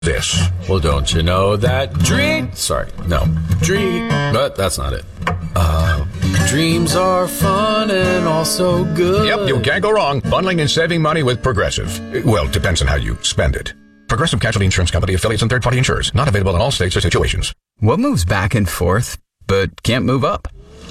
This. Well, don't you know that but that's not it. Dreams are fun and also good. Yep, you can't go wrong. Bundling and saving money with Progressive. Well, depends on how you spend it. Progressive Casualty Insurance Company, affiliates, and third-party insurers. Not available in all states or situations. What moves back and forth, but can't move up?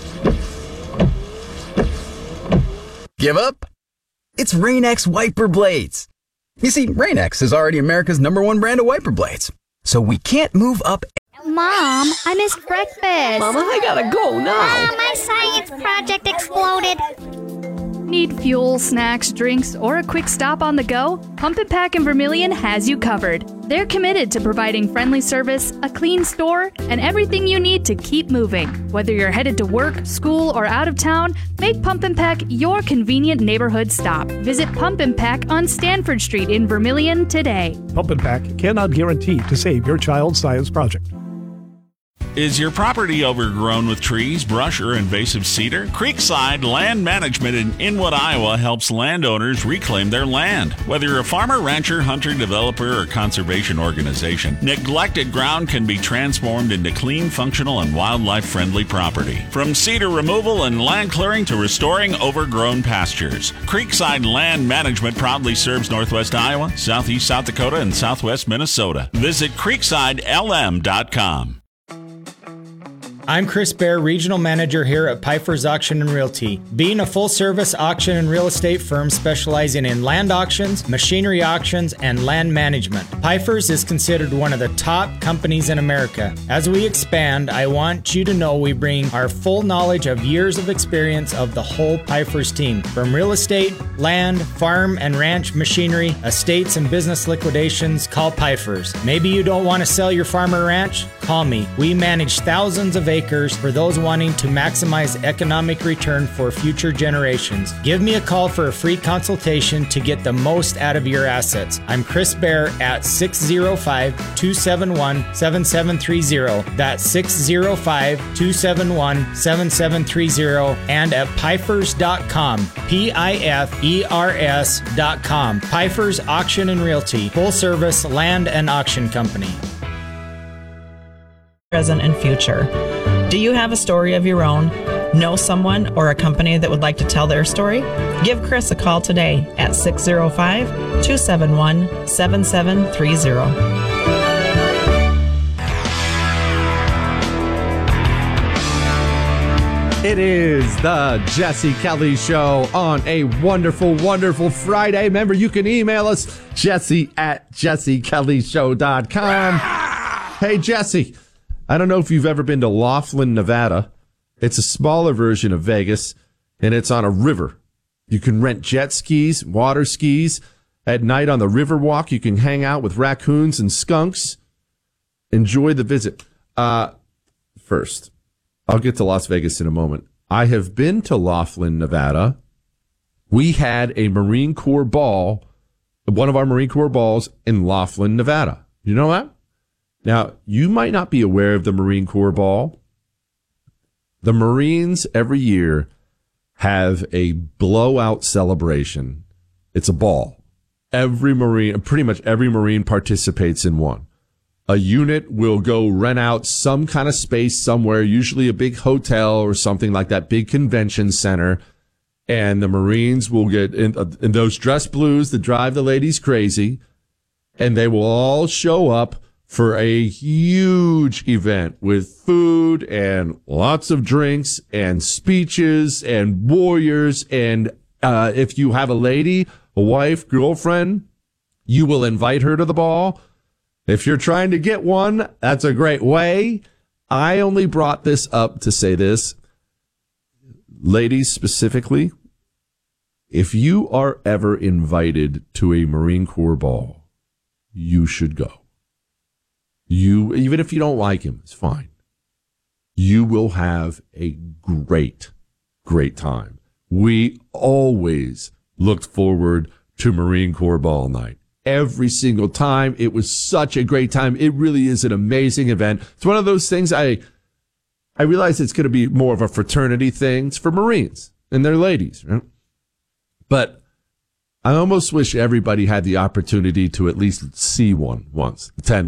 Give up? It's Rain-X wiper blades. You see, Rain-X is already America's #1 brand of wiper blades. So we can't move up. Mom, I missed breakfast. Mama, I gotta go now. My science project exploded. Need fuel, snacks, drinks, or a quick stop on the go? Pump and Pack in Vermilion has you covered. They're committed to providing friendly service, a clean store, and everything you need to keep moving. Whether you're headed to work, school, or out of town, make Pump and Pack your convenient neighborhood stop. Visit Pump and Pack on Stanford Street in Vermilion today. Pump and Pack cannot guarantee to save your child's science project. Is your property overgrown with trees, brush, or invasive cedar? Creekside Land Management in Inwood, Iowa helps landowners reclaim their land. Whether you're a farmer, rancher, hunter, developer, or conservation organization, neglected ground can be transformed into clean, functional, and wildlife-friendly property. From cedar removal and land clearing to restoring overgrown pastures, Creekside Land Management proudly serves Northwest Iowa, Southeast South Dakota, and Southwest Minnesota. Visit creeksidelm.com. I'm Chris Bear, Regional Manager here at Pfeiffer's Auction and Realty. Being a full-service auction and real estate firm specializing in land auctions, machinery auctions, and land management, Pfeiffer's is considered one of the top companies in America. As we expand, I want you to know we bring our full knowledge of years of experience of the whole Pfeiffer's team. From real estate, land, farm and ranch machinery, estates and business liquidations, call Pfeiffer's. Maybe you don't want to sell your farm or ranch? Call me. We manage thousands of acres for those wanting to maximize economic return for future generations. Give me a call for a free consultation to get the most out of your assets. I'm Chris Bear at 605-271-7730. That's 605-271-7730 and at Pfeifers.com. Pifers.com. Pfeiffer's Auction and Realty, full service land and auction company. Present and future. Do you have a story of your own? Know someone or a company that would like to tell their story? Give Chris a call today at 605-271-7730. It is the Jesse Kelly Show on a wonderful, wonderful Friday. Remember, you can email us, jesse@jessekellyshow.com. Hey, Jesse, I don't know if you've ever been to Laughlin, Nevada. It's a smaller version of Vegas, and it's on a river. You can rent jet skis, water skis. At night on the river walk, you can hang out with raccoons and skunks. Enjoy the visit. First, I'll get to Las Vegas in a moment. I have been to Laughlin, Nevada. We had a Marine Corps ball, one of our Marine Corps balls in Laughlin, Nevada. You know that? Now, you might not be aware of the Marine Corps Ball. The Marines every year have a blowout celebration. It's a ball. Pretty much every Marine participates in one. A unit will go rent out some kind of space somewhere, usually a big hotel or something like that, big convention center. And the Marines will get in those dress blues that drive the ladies crazy. And they will all show up for a huge event with food and lots of drinks and speeches and warriors. And if you have a lady, a wife, girlfriend, you will invite her to the ball. If you're trying to get one, that's a great way. I only brought this up to say this. Ladies specifically, if you are ever invited to a Marine Corps ball, you should go. Even if you don't like him, it's fine. You will have a great, great time. We always looked forward to Marine Corps Ball Night. Every single time. It was such a great time. It really is an amazing event. It's one of those things I realize it's going to be more of a fraternity thing. It's for Marines and their ladies, right? But I almost wish everybody had the opportunity to at least see one once. 10